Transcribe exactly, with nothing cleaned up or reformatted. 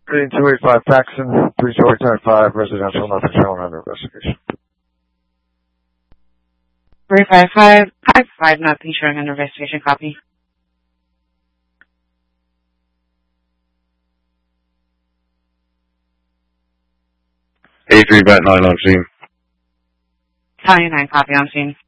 Green two eight five Paxton, three story type five, residential, nothing showing under investigation. three five five, five five, nothing showing under investigation, copy. A three bet nine on scene. County nine, copy on scene.